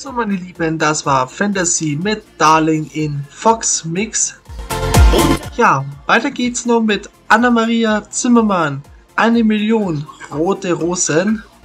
So, meine Lieben, das war Fantasy mit Darling in Fox Mix. Ja, weiter geht's noch mit Anna-Maria Zimmermann. 1 Million rote Rosen.